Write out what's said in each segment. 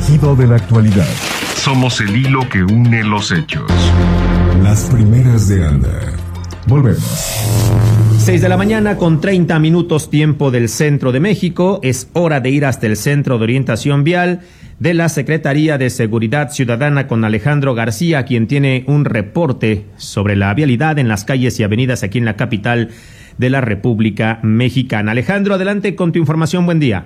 estallido de la actualidad. Somos el hilo que une los hechos. Las primeras de anda. Volvemos. 6 de la mañana con 30 minutos tiempo del centro de México. Es hora de ir hasta el Centro de Orientación Vial de la Secretaría de Seguridad Ciudadana con Alejandro García, quien tiene un reporte sobre la vialidad en las calles y avenidas aquí en la capital de la República Mexicana. Alejandro, adelante con tu información. Buen día.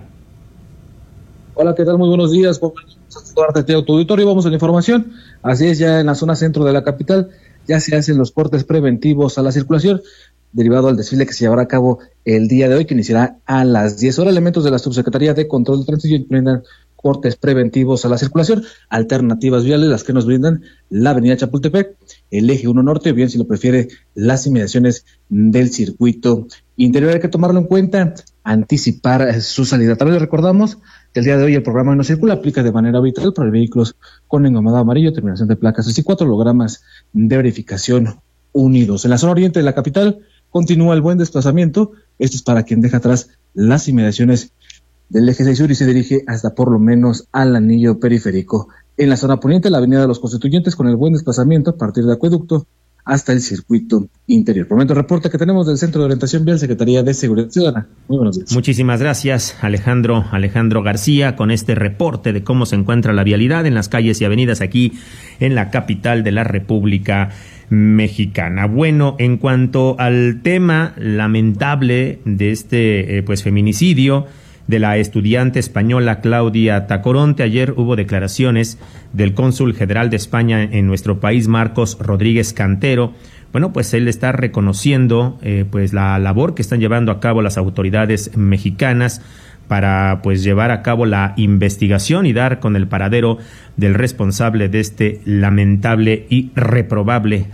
Hola, ¿qué tal? Muy buenos días. Saludarte a tu auditorio. Vamos a la información. Así es, ya en la zona centro de la capital ya se hacen los cortes preventivos a la circulación, derivado al desfile que se llevará a cabo el día de hoy, que iniciará a las 10 horas. Elementos de la Subsecretaría de Control de Tránsito brindan cortes preventivos a la circulación, alternativas viales, las que nos brindan la avenida Chapultepec, el eje 1 norte, o bien si lo prefiere, las inmediaciones del circuito interior. Hay que tomarlo en cuenta, anticipar su salida. También les recordamos que el día de hoy el programa No Circula aplica de manera habitual para vehículos con engomado amarillo, terminación de placas 6 y 4, hologramas de verificación unidos. En la zona oriente de la capital continúa el buen desplazamiento. Esto es para quien deja atrás las inmediaciones del eje 6 sur y se dirige hasta por lo menos al anillo periférico. En la zona poniente, la avenida de los Constituyentes con el buen desplazamiento a partir de Acueducto hasta el circuito interior. Por el momento, reporte que tenemos del Centro de Orientación Vial, Secretaría de Seguridad Ciudadana. Muy buenos días. Muchísimas gracias, Alejandro García, con este reporte de cómo se encuentra la vialidad en las calles y avenidas aquí en la capital de la República Mexicana. Bueno, en cuanto al tema lamentable de este feminicidio de la estudiante española Claudia Tacoronte, ayer hubo declaraciones del cónsul general de España en nuestro país, Marcos Rodríguez Cantero. Bueno, pues él está reconociendo la labor que están llevando a cabo las autoridades mexicanas para llevar a cabo la investigación y dar con el paradero del responsable de este lamentable y reprobable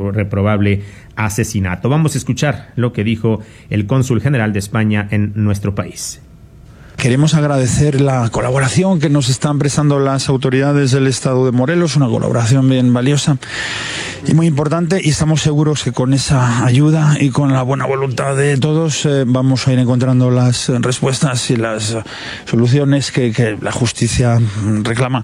asesinato. Vamos a escuchar lo que dijo el cónsul general de España en nuestro país. Queremos agradecer la colaboración que nos están prestando las autoridades del Estado de Morelos, una colaboración bien valiosa y muy importante, y estamos seguros que con esa ayuda y con la buena voluntad de todos vamos a ir encontrando las respuestas y las soluciones que la justicia reclama.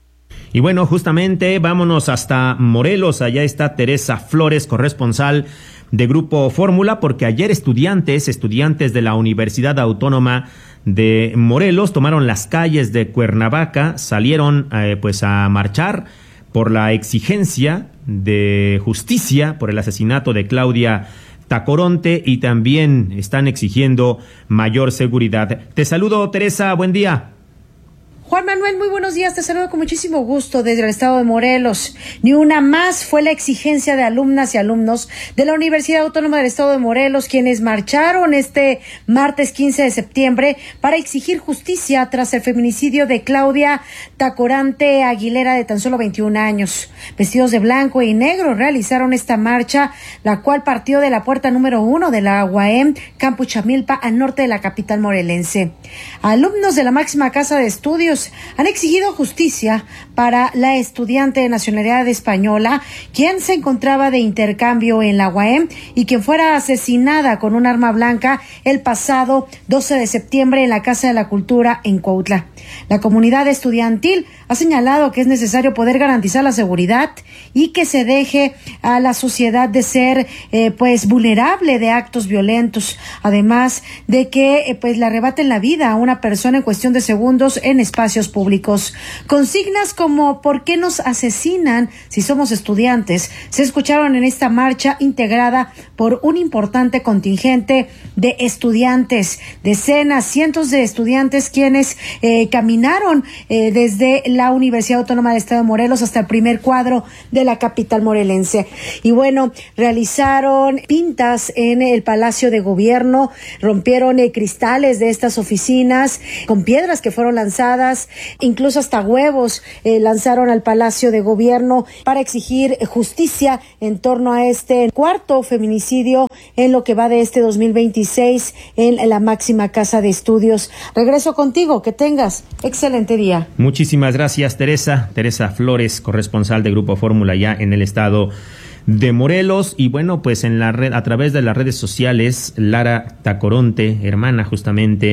Y bueno, justamente vámonos hasta Morelos. Allá está Teresa Flores, corresponsal de Grupo Fórmula, porque ayer estudiantes de la Universidad Autónoma de Morelos tomaron las calles de Cuernavaca, salieron a marchar por la exigencia de justicia por el asesinato de Claudia Tacoronte, y también están exigiendo mayor seguridad. Te saludo, Teresa, buen día. Juan Manuel, muy buenos días, te saludo con muchísimo gusto desde el estado de Morelos. Ni una más fue la exigencia de alumnas y alumnos de la Universidad Autónoma del Estado de Morelos, quienes marcharon este martes 15 de septiembre para exigir justicia tras el feminicidio de Claudia Tacoronte Aguilera, de tan solo 21 años. Vestidos de blanco y negro realizaron esta marcha, la cual partió de la puerta número 1 de la UAM Campus Chamilpa, al norte de la capital morelense. Alumnos de la máxima casa de estudios han exigido justicia para la estudiante de nacionalidad española, quien se encontraba de intercambio en la UAM y quien fuera asesinada con un arma blanca el pasado 12 de septiembre en la Casa de la Cultura en Cuautla. La comunidad estudiantil ha señalado que es necesario poder garantizar la seguridad y que se deje a la sociedad de ser vulnerable de actos violentos, además de que le arrebaten la vida a una persona en cuestión de segundos en espacios públicos. Consignas como ¿por qué nos asesinan si somos estudiantes? Se escucharon en esta marcha integrada por un importante contingente de estudiantes, decenas, cientos de estudiantes quienes caminaron desde la Universidad Autónoma del Estado de Morelos hasta el primer cuadro de la capital morelense. Y bueno, realizaron pintas en el Palacio de Gobierno, rompieron cristales de estas oficinas con piedras que fueron lanzadas, incluso hasta huevos lanzaron al Palacio de Gobierno para exigir justicia en torno a este cuarto feminicidio en lo que va de este 2026 en la máxima casa de estudios. Regreso contigo, que tengas excelente día. Muchísimas gracias, Teresa Flores, corresponsal de Grupo Fórmula ya en el estado de Morelos. Y bueno, en la red, a través de las redes sociales, Lara Tacoronte, hermana justamente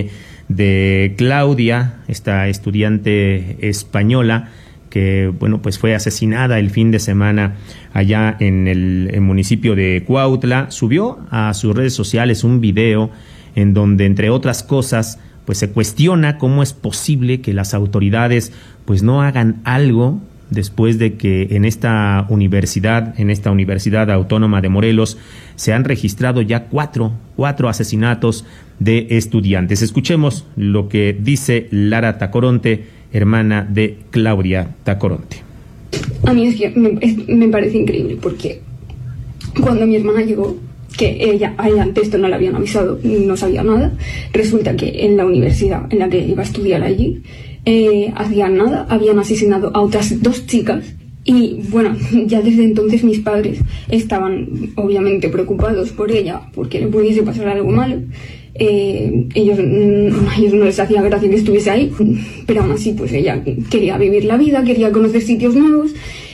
de Claudia, esta estudiante española que, bueno, pues fue asesinada el fin de semana allá en el municipio de Cuautla. Subió a sus redes sociales un video en donde, entre otras cosas, pues se cuestiona cómo es posible que las autoridades pues no hagan algo después de que en esta Universidad Autónoma de Morelos se han registrado ya cuatro asesinatos de estudiantes. Escuchemos lo que dice Lara Tacoronte, hermana de Claudia Tacoronte. A mí es que me parece increíble, porque cuando mi hermana llegó, que ella antes esto no le habían avisado, no sabía nada, resulta que en la universidad en la que iba a estudiar allí, hacía nada, habían asesinado a otras 2 chicas. Y bueno, ya desde entonces mis padres estaban obviamente preocupados por ella, porque le pudiese pasar algo malo. Ellos no les hacía gracia que estuviese ahí, pero aún así pues ella quería vivir la vida, quería conocer sitios nuevos,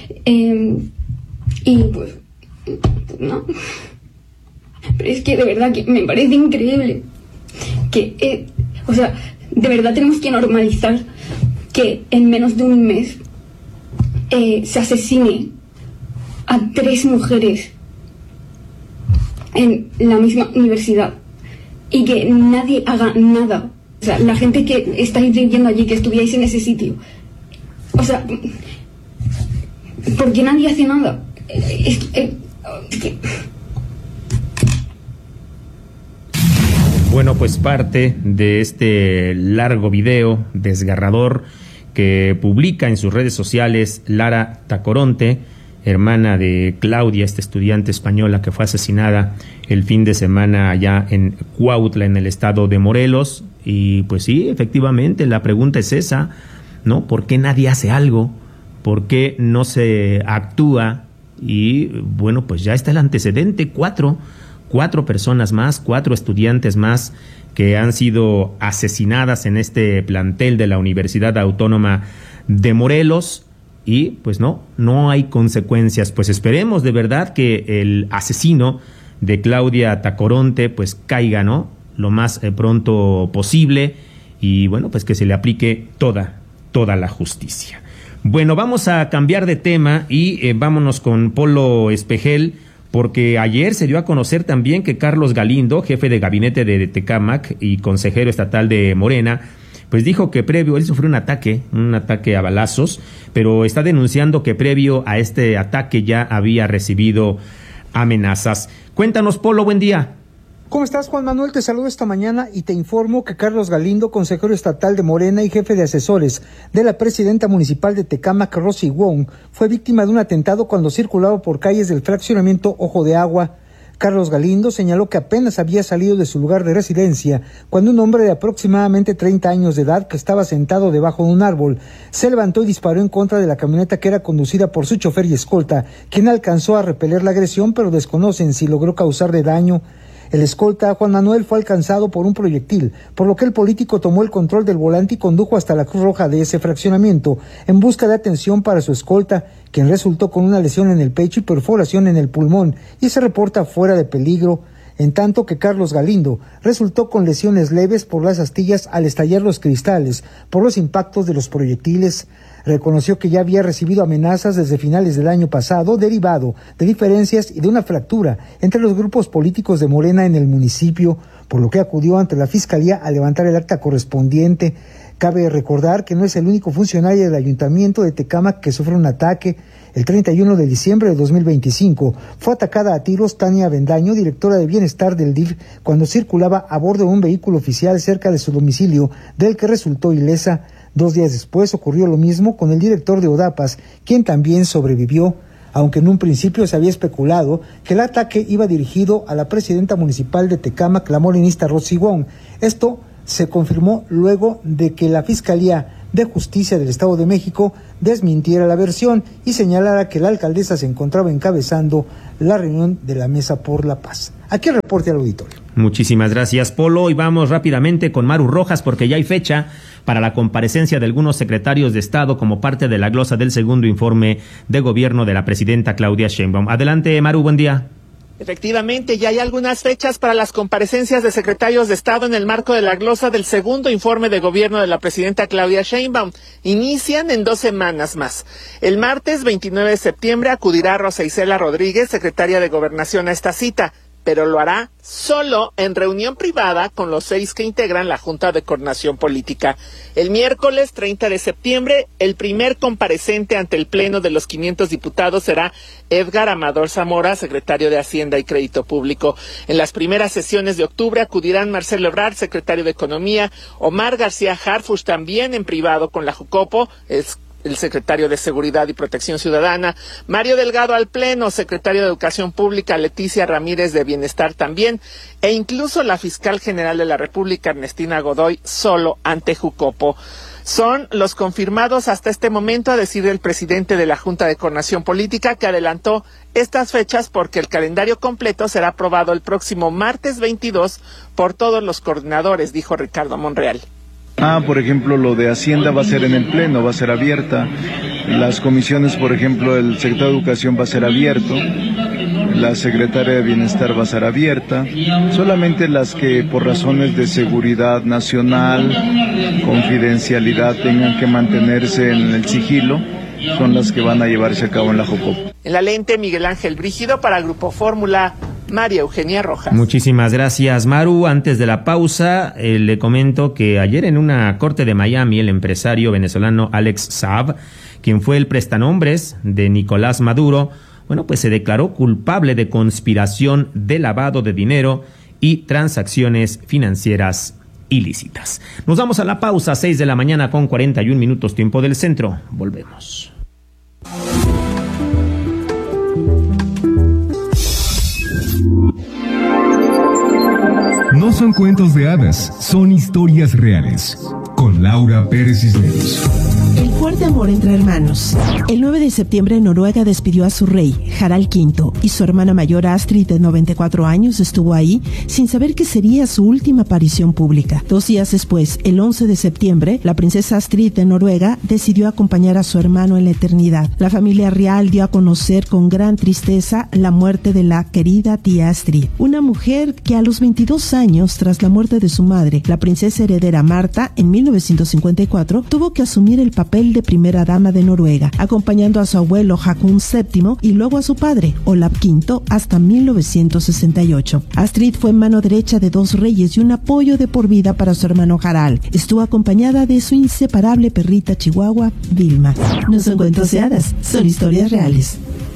y pues no. Pero es que de verdad que me parece increíble que, o sea, de verdad tenemos que normalizar que en menos de un mes se asesine a 3 mujeres en la misma universidad y que nadie haga nada. O sea, la gente que estáis viviendo allí, que estuviais en ese sitio, o sea, ¿por qué nadie hace nada? Es que Bueno, pues parte de este largo video desgarrador que publica en sus redes sociales Lara Tacoronte, hermana de Claudia, esta estudiante española que fue asesinada el fin de semana allá en Cuautla, en el estado de Morelos. Y pues sí, efectivamente, la pregunta es esa, ¿no? ¿Por qué nadie hace algo? ¿Por qué no se actúa? Y bueno, pues ya está el antecedente, cuatro personas más, 4 estudiantes más que han sido asesinadas en este plantel de la Universidad Autónoma de Morelos. Y pues no hay consecuencias. Pues esperemos de verdad que el asesino de Claudia Tacoronte pues caiga, ¿no?, lo más pronto posible, y bueno, pues que se le aplique toda la justicia. Bueno, vamos a cambiar de tema y vámonos con Polo Espejel, porque ayer se dio a conocer también que Carlos Galindo, jefe de gabinete de Tecámac y consejero estatal de Morena, pues dijo que él sufrió un ataque a balazos, pero está denunciando que previo a este ataque ya había recibido amenazas. Cuéntanos, Polo, buen día. ¿Cómo estás, Juan Manuel? Te saludo esta mañana y te informo que Carlos Galindo, consejero estatal de Morena y jefe de asesores de la presidenta municipal de Tecámac, Rosy Wong, fue víctima de un atentado cuando circulaba por calles del fraccionamiento Ojo de Agua. Carlos Galindo señaló que apenas había salido de su lugar de residencia cuando un hombre de aproximadamente 30 años de edad, que estaba sentado debajo de un árbol, se levantó y disparó en contra de la camioneta que era conducida por su chofer y escolta, quien alcanzó a repeler la agresión, pero desconocen si logró causarle daño. El escolta, Juan Manuel, fue alcanzado por un proyectil, por lo que el político tomó el control del volante y condujo hasta la Cruz Roja de ese fraccionamiento en busca de atención para su escolta, quien resultó con una lesión en el pecho y perforación en el pulmón y se reporta fuera de peligro, en tanto que Carlos Galindo resultó con lesiones leves por las astillas al estallar los cristales por los impactos de los proyectiles. Reconoció que ya había recibido amenazas desde finales del año pasado, derivado de diferencias y de una fractura entre los grupos políticos de Morena en el municipio, por lo que acudió ante la Fiscalía a levantar el acta correspondiente. Cabe recordar que no es el único funcionario del Ayuntamiento de Tecámac que sufre un ataque. El 31 de diciembre de 2025 fue atacada a tiros Tania Avendaño, directora de Bienestar del DIF, cuando circulaba a bordo de un vehículo oficial cerca de su domicilio, del que resultó ilesa. 2 días después ocurrió lo mismo con el director de ODAPAS, quien también sobrevivió, aunque en un principio se había especulado que el ataque iba dirigido a la presidenta municipal de Tecámac, la morenista Rosy Wong. Esto se confirmó luego de que la Fiscalía de Justicia del Estado de México desmintiera la versión y señalara que la alcaldesa se encontraba encabezando la reunión de la Mesa por la Paz. Aquí el reporte al auditorio. Muchísimas gracias, Polo, y vamos rápidamente con Maru Rojas, porque ya hay fecha para la comparecencia de algunos secretarios de Estado como parte de la glosa del segundo informe de gobierno de la presidenta Claudia Sheinbaum. Adelante, Maru, buen día. Efectivamente, ya hay algunas fechas para las comparecencias de secretarios de Estado en el marco de la glosa del segundo informe de gobierno de la presidenta Claudia Sheinbaum. Inician en 2 semanas más. El martes 29 de septiembre acudirá Rosa Isela Rodríguez, secretaria de Gobernación, a esta cita, pero lo hará solo en reunión privada con los 6 que integran la Junta de Coordinación Política. El miércoles 30 de septiembre, el primer compareciente ante el Pleno de los 500 diputados será Edgar Amador Zamora, secretario de Hacienda y Crédito Público. En las primeras sesiones de octubre acudirán Marcelo Ebrard, secretario de Economía, Omar García Harfuch, también en privado con la Jucopo, el secretario de Seguridad y Protección Ciudadana, Mario Delgado al Pleno, secretario de Educación Pública, Leticia Ramírez de Bienestar también, e incluso la fiscal general de la República, Ernestina Godoy, solo ante Jucopo. Son los confirmados hasta este momento, a decir del presidente de la Junta de Coordinación Política, que adelantó estas fechas porque el calendario completo será aprobado el próximo martes 22 por todos los coordinadores, dijo Ricardo Monreal. Por ejemplo, lo de Hacienda va a ser en el Pleno, va a ser abierta. Las comisiones, por ejemplo, el secretario de Educación va a ser abierto. La secretaria de Bienestar va a ser abierta. Solamente las que por razones de seguridad nacional, confidencialidad, tengan que mantenerse en el sigilo, son las que van a llevarse a cabo en la Jucopo. En la lente, Miguel Ángel Brígido para Grupo Fórmula. María Eugenia Rojas. Muchísimas gracias, Maru. Antes de la pausa, le comento que ayer en una corte de Miami, el empresario venezolano Alex Saab, quien fue el prestanombres de Nicolás Maduro, pues se declaró culpable de conspiración de lavado de dinero y transacciones financieras ilícitas. Nos vamos a la pausa, 6 de la mañana con 41 minutos, tiempo del centro. Volvemos. No son cuentos de hadas, son historias reales. Con Laura Pérez Cisneros. El fuerte amor entre hermanos. El 9 de septiembre Noruega despidió a su rey, Harald V, y su hermana mayor Astrid, de 94 años, estuvo ahí sin saber que sería su última aparición pública. 2 días después, el 11 de septiembre, la princesa Astrid de Noruega decidió acompañar a su hermano en la eternidad. La familia real dio a conocer con gran tristeza la muerte de la querida tía Astrid, una mujer que a los 22 años, tras la muerte de su madre, la princesa heredera Marta, en 1954, tuvo que asumir el papel de primera dama de Noruega, acompañando a su abuelo Haakon VII y luego a su padre, Olav V, hasta 1968. Astrid fue mano derecha de 2 reyes y un apoyo de por vida para su hermano Harald. Estuvo acompañada de su inseparable perrita chihuahua, Vilma. No son cuentos de hadas, son historias reales.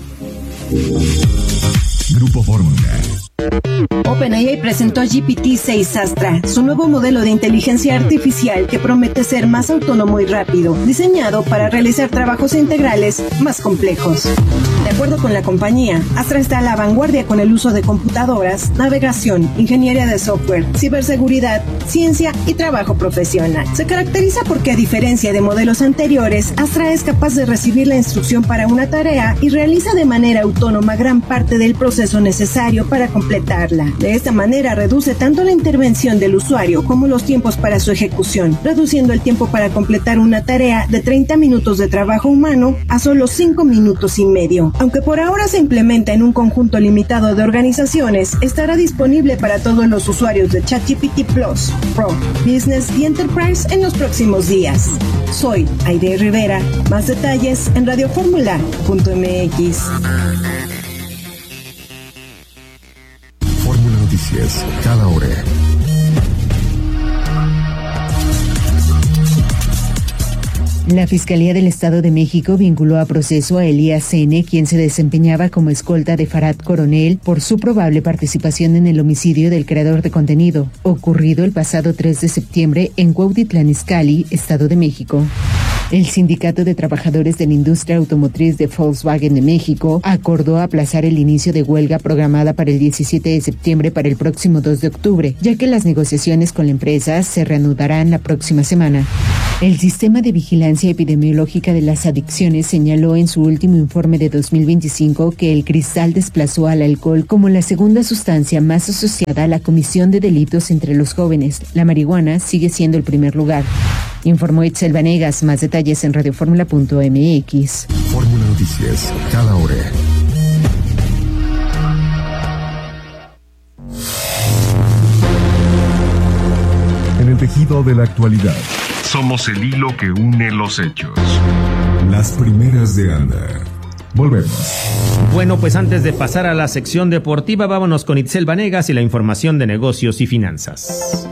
Grupo Fórmula. OpenAI presentó GPT-6 Astra, su nuevo modelo de inteligencia artificial que promete ser más autónomo y rápido, diseñado para realizar trabajos integrales más complejos. De acuerdo con la compañía, Astra está a la vanguardia con el uso de computadoras, navegación, ingeniería de software, ciberseguridad, ciencia y trabajo profesional. Se caracteriza porque, a diferencia de modelos anteriores, Astra es capaz de recibir la instrucción para una tarea y realiza de manera autónoma gran parte del proceso necesario para completarla. De esta manera reduce tanto la intervención del usuario como los tiempos para su ejecución, reduciendo el tiempo para completar una tarea de 30 minutos de trabajo humano a solo 5 minutos y medio. Aunque por ahora se implementa en un conjunto limitado de organizaciones, estará disponible para todos los usuarios de ChatGPT Plus, Pro, Business y Enterprise en los próximos días. Soy Aide Rivera. Más detalles en radioformula.mx. Fórmula Noticias, cada hora. La Fiscalía del Estado de México vinculó a proceso a Elías N., quien se desempeñaba como escolta de Farad Coronel por su probable participación en el homicidio del creador de contenido, ocurrido el pasado 3 de septiembre en Cuautitlán Izcalli, Estado de México. El Sindicato de Trabajadores de la Industria Automotriz de Volkswagen de México acordó aplazar el inicio de huelga programada para el 17 de septiembre para el próximo 2 de octubre, ya que las negociaciones con la empresa se reanudarán la próxima semana. El Sistema de Vigilancia Epidemiológica de las Adicciones señaló en su último informe de 2025 que el cristal desplazó al alcohol como la segunda sustancia más asociada a la comisión de delitos entre los jóvenes. La marihuana sigue siendo el primer lugar. Informó Itzel Vanegas. Más detalles en radioformula.mx. Fórmula Noticias, cada hora. tejido de la actualidad. Somos el hilo que une los hechos. Las primeras de Anda. Volvemos. Bueno, pues antes de pasar a la sección deportiva, vámonos con Itzel Vanegas y la información de negocios y finanzas.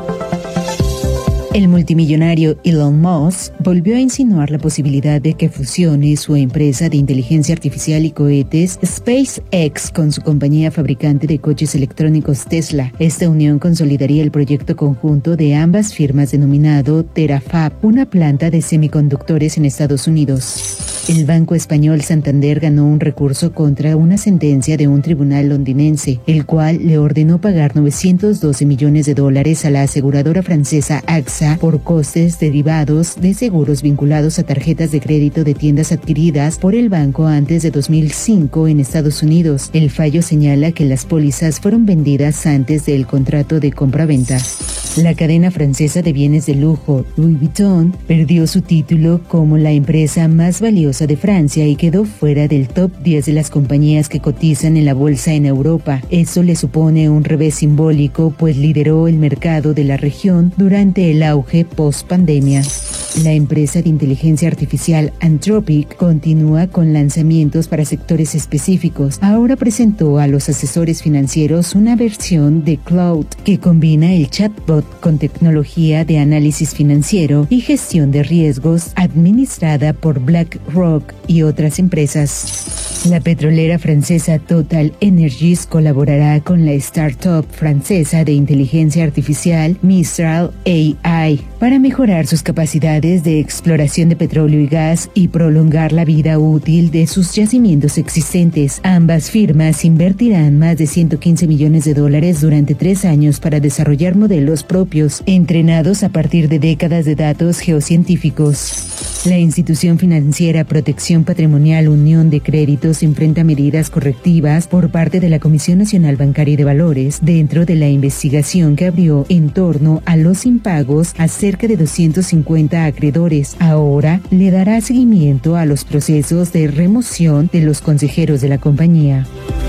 El multimillonario Elon Musk volvió a insinuar la posibilidad de que fusione su empresa de inteligencia artificial y cohetes SpaceX con su compañía fabricante de coches electrónicos Tesla. Esta unión consolidaría el proyecto conjunto de ambas firmas denominado Terafab, una planta de semiconductores en Estados Unidos. El banco español Santander ganó un recurso contra una sentencia de un tribunal londinense, el cual le ordenó pagar $912 millones a la aseguradora francesa AXA por costes derivados de seguros vinculados a tarjetas de crédito de tiendas adquiridas por el banco antes de 2005 en Estados Unidos. El fallo señala que las pólizas fueron vendidas antes del contrato de compra-venta. La cadena francesa de bienes de lujo, Louis Vuitton, perdió su título como la empresa más valiosa de Francia y quedó fuera del top 10 de las compañías que cotizan en la bolsa en Europa. Eso le supone un revés simbólico, pues lideró el mercado de la región durante el auge post-pandemia. La empresa de inteligencia artificial Anthropic continúa con lanzamientos para sectores específicos. Ahora presentó a los asesores financieros una versión de Cloud que combina el chatbot con tecnología de análisis financiero y gestión de riesgos administrada por BlackRock y otras empresas. La petrolera francesa Total Energies colaborará con la startup francesa de inteligencia artificial Mistral AI para mejorar sus capacidades de exploración de petróleo y gas y prolongar la vida útil de sus yacimientos existentes. Ambas firmas invertirán más de $115 millones durante 3 años para desarrollar modelos propios, entrenados a partir de décadas de datos geocientíficos. La institución financiera Protección Patrimonial Unión de Créditos enfrenta medidas correctivas por parte de la Comisión Nacional Bancaria y de Valores dentro de la investigación que abrió en torno a los impagos a cerca de 250 acreedores. Ahora le dará seguimiento a los procesos de remoción de los consejeros de la compañía.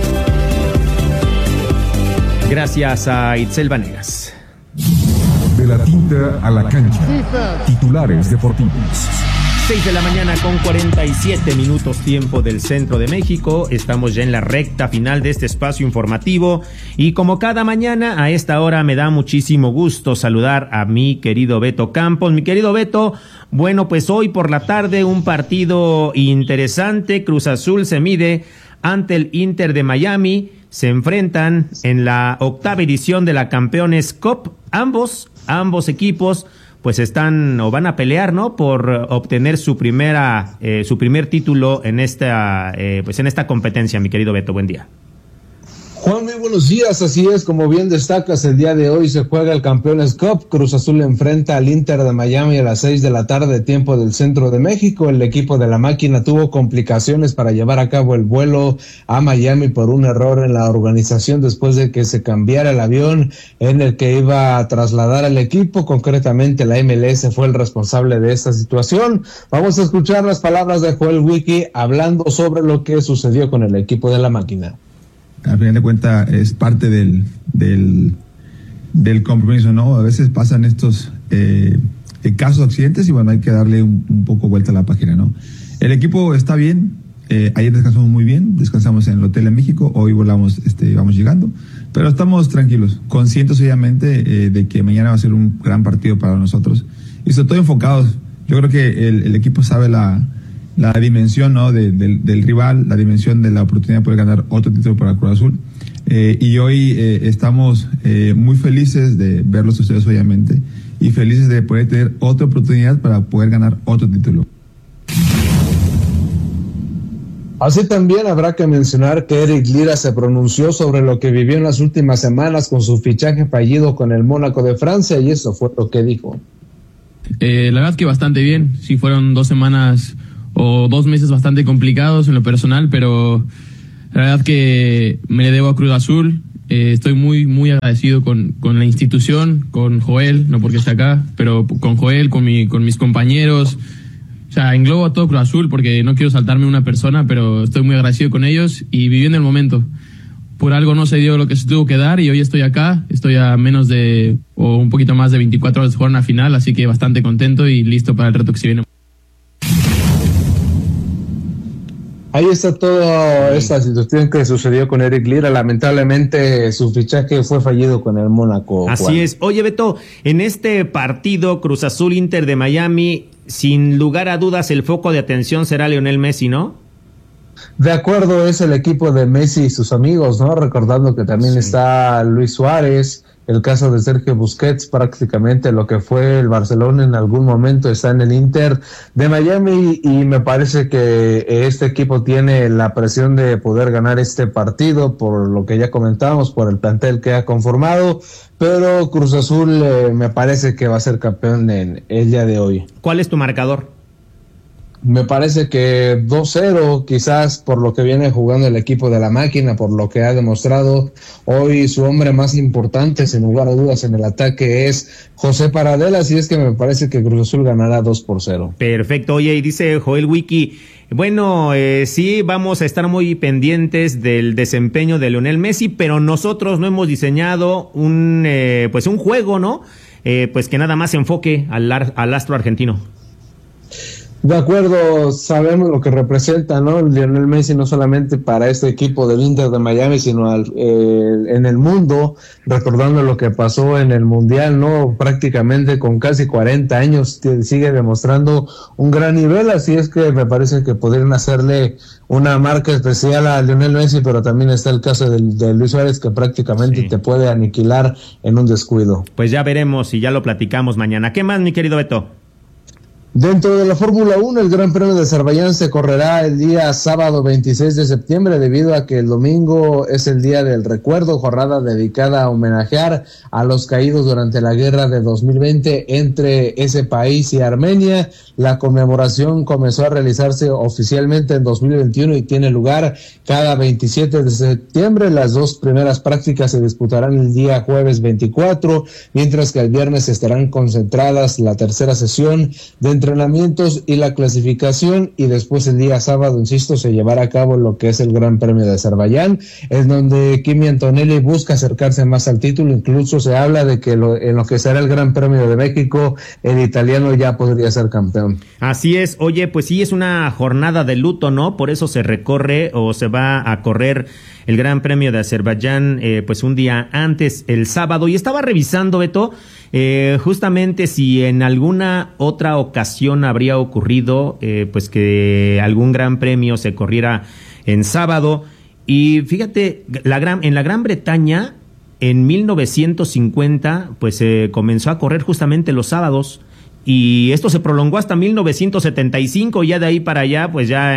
Gracias a Itzel Vanegas. De la tinta a la cancha. Titulares deportivos. 6 de la mañana con 47 minutos tiempo del centro de México. Estamos ya en la recta final de este espacio informativo y como cada mañana a esta hora me da muchísimo gusto saludar a mi querido Beto Campos. Mi querido Beto, bueno, pues hoy por la tarde un partido interesante. Cruz Azul se mide ante el Inter de Miami. Se enfrentan en la 8ª edición de la Campeones Cup. Ambos equipos pues están o van a pelear, ¿no?, por obtener su primer título en esta competencia. Mi querido Beto, buen día. Juan, muy buenos días. Así es, como bien destacas, el día de hoy se juega el Campeones Cup. Cruz Azul enfrenta al Inter de Miami a las 6 de la tarde, tiempo del centro de México. El equipo de la máquina tuvo complicaciones para llevar a cabo el vuelo a Miami por un error en la organización después de que se cambiara el avión en el que iba a trasladar al equipo. Concretamente, la MLS fue el responsable de esta situación. Vamos a escuchar las palabras de Joel Wiki hablando sobre lo que sucedió con el equipo de la máquina. Al final de cuentas es parte del compromiso, ¿no? A veces pasan estos casos, accidentes y bueno, hay que darle un poco vuelta a la página, ¿no? El equipo está bien, ayer descansamos muy bien, descansamos en el hotel en México, hoy vamos llegando, pero estamos tranquilos, conscientes obviamente de que mañana va a ser un gran partido para nosotros y sobre todo enfocados. Yo creo que el equipo sabe la dimensión, ¿no?, del rival, la dimensión de la oportunidad de poder ganar otro título para Cruz Azul. Y hoy estamos muy felices de verlos ustedes, obviamente, y felices de poder tener otra oportunidad para poder ganar otro título. Así también habrá que mencionar que Eric Lira se pronunció sobre lo que vivió en las últimas semanas con su fichaje fallido con el Mónaco de Francia, y eso fue lo que dijo. La verdad que bastante bien. Sí, fueron 2 semanas o 2 meses bastante complicados en lo personal, pero la verdad que me le debo a Cruz Azul. Estoy muy, muy agradecido con la institución, con Joel, no porque esté acá, pero con Joel, con mis compañeros. O sea, englobo a todo Cruz Azul porque no quiero saltarme una persona, pero estoy muy agradecido con ellos y viviendo el momento. por algo no se dio lo que se tuvo que dar y hoy estoy acá, estoy a menos de o un poquito más de 24 horas de jugar una final, así que bastante contento y listo para el reto que se viene. Ahí está toda esta situación que sucedió con Eric Lira. Lamentablemente su fichaje fue fallido con el Mónaco. Así es. Oye, Beto, en este partido Cruz Azul Inter de Miami, sin lugar a dudas el foco de atención será Lionel Messi, ¿no? De acuerdo, es el equipo de Messi y sus amigos, ¿no? Recordando que también está Luis Suárez, el caso de Sergio Busquets, prácticamente lo que fue el Barcelona en algún momento está en el Inter de Miami y me parece que este equipo tiene la presión de poder ganar este partido por lo que ya comentamos, por el plantel que ha conformado, pero Cruz Azul me parece que va a ser campeón en el día de hoy. ¿Cuál es tu marcador? Me parece que 2-0, quizás por lo que viene jugando el equipo de la máquina, por lo que ha demostrado hoy su hombre más importante, sin lugar a dudas, en el ataque es José Paradela, así es que me parece que Cruz Azul ganará 2-0. Perfecto, oye, y dice Joel Wiki, bueno, sí, vamos a estar muy pendientes del desempeño de Lionel Messi, pero nosotros no hemos diseñado un juego, ¿no? Pues que nada más se enfoque al astro argentino. De acuerdo, sabemos lo que representa, ¿no? Lionel Messi no solamente para este equipo del Inter de Miami, sino en el mundo, recordando lo que pasó en el Mundial, ¿no? Prácticamente con casi 40 años sigue demostrando un gran nivel, así es que me parece que podrían hacerle una marca especial a Lionel Messi, pero también está el caso de Luis Suárez, que prácticamente te puede aniquilar en un descuido. Pues ya veremos y ya lo platicamos mañana. ¿Qué más, mi querido Beto? Dentro de la Fórmula 1, el Gran Premio de Azerbaiyán se correrá el día sábado 26 de septiembre debido a que el domingo es el día del recuerdo, jornada dedicada a homenajear a los caídos durante la guerra de 2020 entre ese país y Armenia. La conmemoración comenzó a realizarse oficialmente en 2021 y tiene lugar cada 27 de septiembre. Las dos primeras prácticas se disputarán el día jueves 24, mientras que el viernes estarán concentradas la tercera sesión de entrenamientos y la clasificación, y después el día sábado, insisto, se llevará a cabo lo que es el Gran Premio de Azerbaiyán, en donde Kimi Antonelli busca acercarse más al título. Incluso se habla de que en lo que será el Gran Premio de México, el italiano ya podría ser campeón. Así es. Oye, pues sí, es una jornada de luto, ¿no? Por eso se recorre o se va a correr el Gran Premio de Azerbaiyán pues un día antes, el sábado, y estaba revisando, Beto, justamente si en alguna otra ocasión habría ocurrido pues que algún Gran Premio se corriera en sábado. Y fíjate, en la Gran Bretaña en 1950 pues comenzó a correr justamente los sábados, y esto se prolongó hasta 1975, ya de ahí para allá pues ya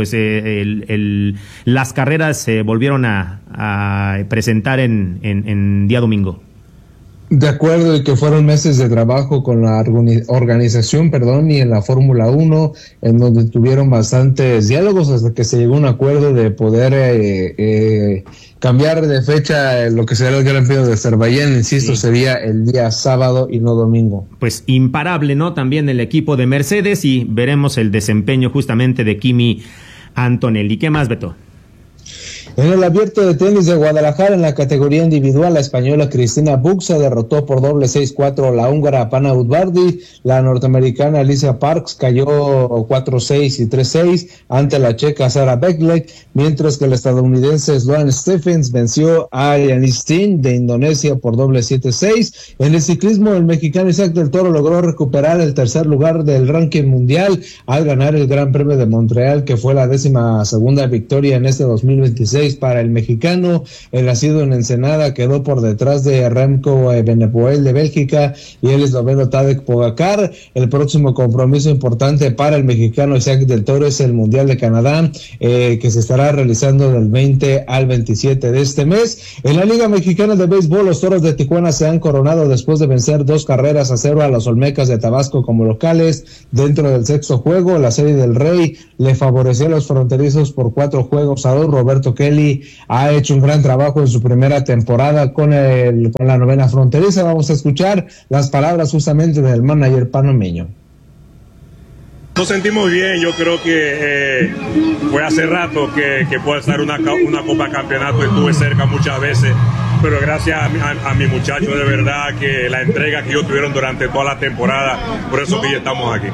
las carreras se volvieron a presentar en día domingo. De acuerdo, y que fueron meses de trabajo con la organización, y en la Fórmula 1, en donde tuvieron bastantes diálogos hasta que se llegó a un acuerdo de poder cambiar de fecha lo que será el Gran Premio de Azerbaiyán. Insisto, sería el día sábado y no domingo. Pues imparable, ¿no? También el equipo de Mercedes, y veremos el desempeño justamente de Kimi Antonelli. ¿Qué más, Beto? En el Abierto de Tenis de Guadalajara, en la categoría individual, la española Cristina Buxa derrotó por doble 6-4 a la húngara Pana Udvardi. La norteamericana Alicia Parks cayó 4-6 y 3-6 ante la checa Sara Beckleck, mientras que el estadounidense Sloane Stephens venció a Yanis Tin de Indonesia por doble 7-6. En el ciclismo, el mexicano Isaac del Toro logró recuperar el tercer lugar del ranking mundial al ganar el Gran Premio de Montreal, que fue la 12ª victoria en este 2026 para el mexicano. El nacido en Ensenada quedó por detrás de Remco Evenepoel de Bélgica y el esloveno Tadej Pogačar. El próximo compromiso importante para el mexicano Isaac del Toro es el Mundial de Canadá, que se estará realizando del 20 al 27 de este mes. En la Liga Mexicana de Béisbol, los Toros de Tijuana se han coronado después de vencer 2-0 a los Olmecas de Tabasco como locales. Dentro del sexto juego, la Serie del Rey le favoreció a los fronterizos por 4-2. Roberto Kelly ha hecho un gran trabajo en su primera temporada con la novena fronteriza. Vamos a escuchar las palabras justamente del manager panameño. Nos sentimos bien, yo creo que fue hace rato que puede estar una Copa Campeonato, estuve cerca muchas veces, pero gracias a mi muchachos, de verdad que la entrega que ellos tuvieron durante toda la temporada, por eso que ya estamos aquí.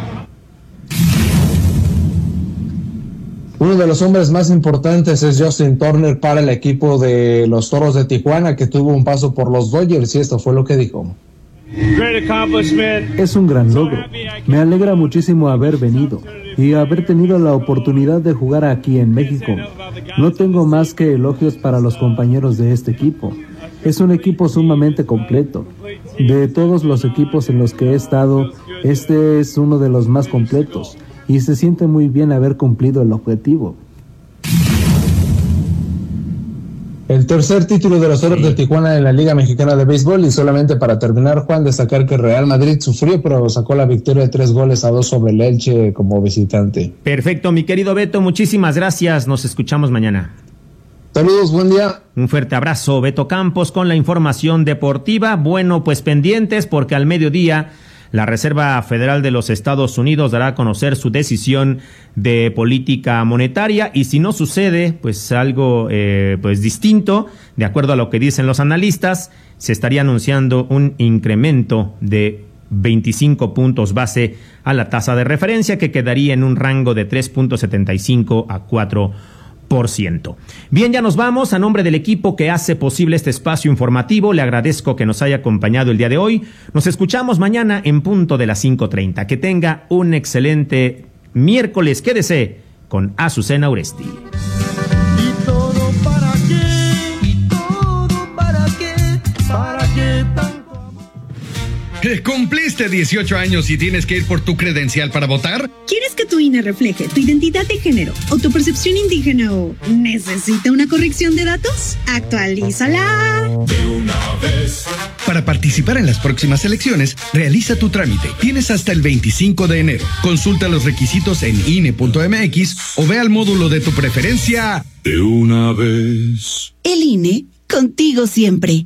Uno de los hombres más importantes es Justin Turner para el equipo de los Toros de Tijuana, que tuvo un paso por los Dodgers, y esto fue lo que dijo. Es un gran logro. Me alegra muchísimo haber venido y haber tenido la oportunidad de jugar aquí en México. No tengo más que elogios para los compañeros de este equipo. Es un equipo sumamente completo. De todos los equipos en los que he estado, este es uno de los más completos y se siente muy bien haber cumplido el objetivo. El tercer título de los Toros de Tijuana en la Liga Mexicana de Béisbol, y solamente para terminar, Juan, destacar que Real Madrid sufrió, pero sacó la victoria de 3-2 sobre el Elche como visitante. Perfecto, mi querido Beto, muchísimas gracias, nos escuchamos mañana. Saludos, buen día. Un fuerte abrazo, Beto Campos, con la información deportiva. Bueno, pues pendientes, porque al mediodía la Reserva Federal de los Estados Unidos dará a conocer su decisión de política monetaria, y si no sucede pues algo pues distinto, de acuerdo a lo que dicen los analistas, se estaría anunciando un incremento de 25 puntos base a la tasa de referencia, que quedaría en un rango de 3.75 a 4%. Bien, ya nos vamos. A nombre del equipo que hace posible este espacio informativo, le agradezco que nos haya acompañado el día de hoy. Nos escuchamos mañana en punto de las 5:30. Que tenga un excelente miércoles. Quédese con Azucena Uresti. ¿Y todo para qué? ¿Y todo para qué? ¿Para qué tanto amor? ¿Cumpliste 18 años y tienes que ir por tu credencial para votar? ¿Quieres que tu INE refleje tu identidad de género o tu percepción indígena o necesita una corrección de datos? ¡Actualízala! De una vez. Para participar en las próximas elecciones, realiza tu trámite. Tienes hasta el 25 de enero. Consulta los requisitos en INE.mx o ve al módulo de tu preferencia. De una vez. El INE, contigo siempre.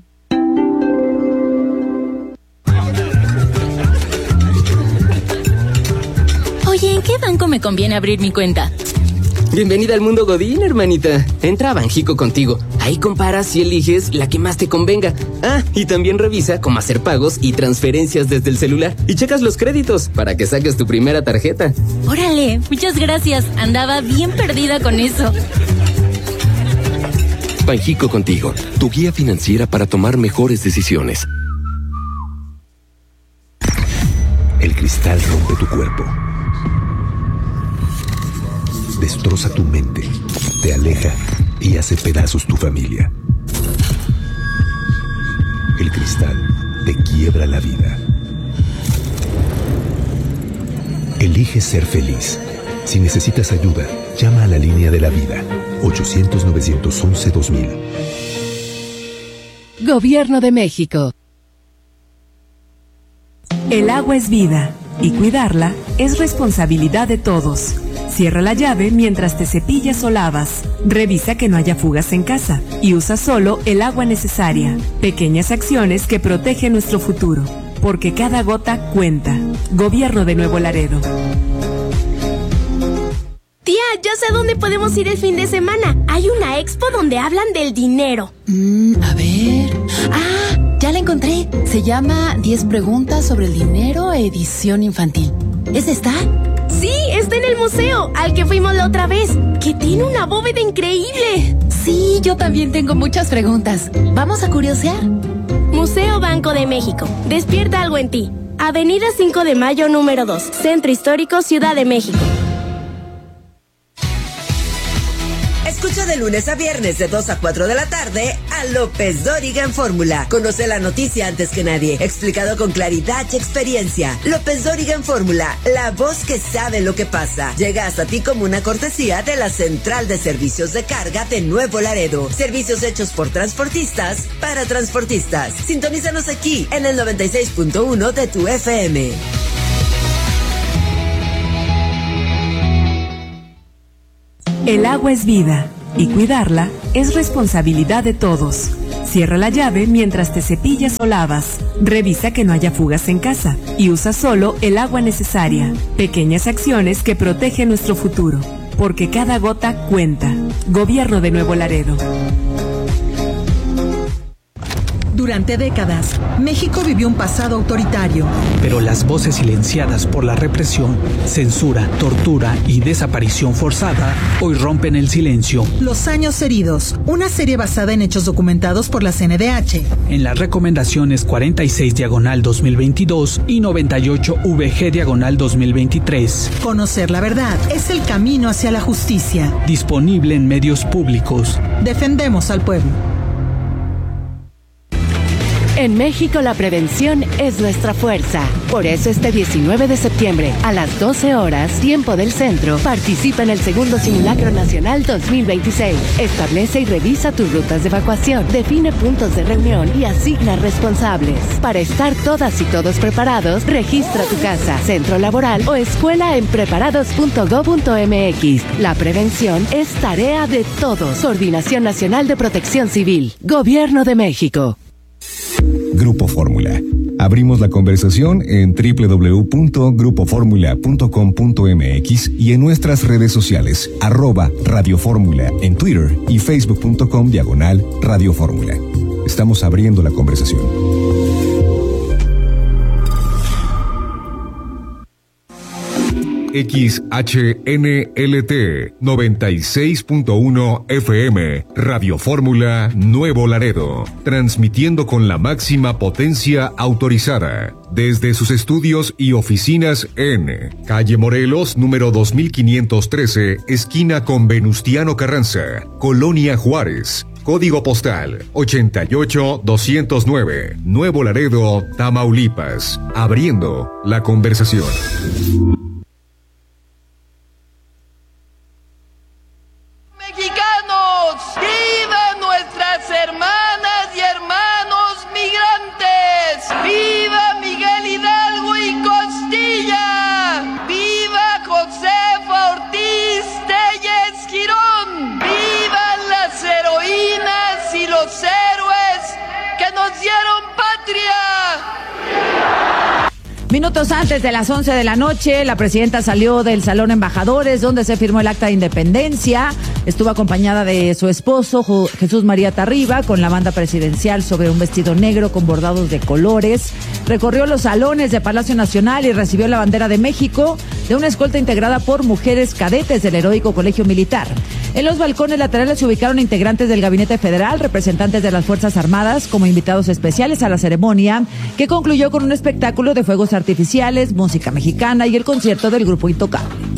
Oye, ¿en qué banco me conviene abrir mi cuenta? Bienvenida al mundo Godín, hermanita. Entra a Banjico Contigo. Ahí comparas y eliges la que más te convenga. Ah, y también revisa cómo hacer pagos y transferencias desde el celular. Y checas los créditos para que saques tu primera tarjeta. Órale, muchas gracias. Andaba bien perdida con eso. Banjico Contigo, tu guía financiera para tomar mejores decisiones. El cristal rompe tu cuerpo. Destroza tu mente, te aleja y hace pedazos tu familia. El cristal te quiebra la vida. Elige ser feliz. Si necesitas ayuda, llama a la línea de la vida, 800-911-2000. Gobierno de México. El agua es vida y cuidarla es responsabilidad de todos. Cierra la llave mientras te cepillas o lavas. Revisa que no haya fugas en casa y usa solo el agua necesaria. Pequeñas acciones que protegen nuestro futuro, porque cada gota cuenta. Gobierno de Nuevo Laredo. Tía, ya sé dónde podemos ir el fin de semana. Hay una expo donde hablan del dinero. A ver. Ah, ya la encontré. Se llama 10 preguntas sobre el dinero, edición infantil. ¿Es esta? Sí, está en el museo, al que fuimos la otra vez, que tiene una bóveda increíble. Sí, yo también tengo muchas preguntas. ¿Vamos a curiosear? Museo Banco de México. Despierta algo en ti. Avenida 5 de Mayo, número 2. Centro Histórico, Ciudad de México. Escucha de lunes a viernes de 2 a 4 de la tarde a López Dóriga en Fórmula. Conoce la noticia antes que nadie, explicado con claridad y experiencia. López Dóriga en Fórmula, la voz que sabe lo que pasa. Llega hasta ti como una cortesía de la Central de Servicios de Carga de Nuevo Laredo. Servicios hechos por transportistas para transportistas. Sintonízanos aquí en el 96.1 de tu FM. El agua es vida y cuidarla es responsabilidad de todos. Cierra la llave mientras te cepillas o lavas. Revisa que no haya fugas en casa y usa solo el agua necesaria. Pequeñas acciones que protegen nuestro futuro. Porque cada gota cuenta. Gobierno de Nuevo Laredo. Durante décadas, México vivió un pasado autoritario. Pero las voces silenciadas por la represión, censura, tortura y desaparición forzada hoy rompen el silencio. Los años heridos, una serie basada en hechos documentados por la CNDH. En las recomendaciones 46/2022 y 98/VG/2023. Conocer la verdad es el camino hacia la justicia. Disponible en medios públicos. Defendemos al pueblo. En México la prevención es nuestra fuerza. Por eso este 19 de septiembre, a las 12 horas, tiempo del centro, participa en el segundo Simulacro Nacional 2026. Establece y revisa tus rutas de evacuación, define puntos de reunión y asigna responsables. Para estar todas y todos preparados, registra tu casa, centro laboral o escuela en preparados.go.mx. La prevención es tarea de todos. Coordinación Nacional de Protección Civil. Gobierno de México. Grupo Fórmula. Abrimos la conversación en www.grupoformula.com.mx y en nuestras redes sociales, @Radio Fórmula en Twitter y facebook.com/Radio Fórmula. Estamos abriendo la conversación. XHNLT 96.1 FM, Radio Fórmula Nuevo Laredo, transmitiendo con la máxima potencia autorizada, desde sus estudios y oficinas en Calle Morelos, número 2513, esquina con Venustiano Carranza, Colonia Juárez. Código postal 88209, Nuevo Laredo, Tamaulipas. Abriendo la conversación. Mexicanos, ¡viva nuestras hermanas y hermanos migrantes! ¡Viva Miguel Hidalgo y Costilla! ¡Viva Josefa Ortiz Telles Girón! ¡Vivan las heroínas y los héroes que nos dieron patria! Minutos antes de las 11 de la noche, la presidenta salió del Salón Embajadores, donde se firmó el Acta de Independencia. Estuvo acompañada de su esposo, Jesús María Tarriba, con la banda presidencial sobre un vestido negro con bordados de colores. Recorrió los salones de Palacio Nacional y recibió la bandera de México de una escolta integrada por mujeres cadetes del Heroico Colegio Militar. En los balcones laterales se ubicaron integrantes del Gabinete Federal, representantes de las Fuerzas Armadas, como invitados especiales a la ceremonia, que concluyó con un espectáculo de fuegos artificiales, música mexicana y el concierto del grupo Intocable.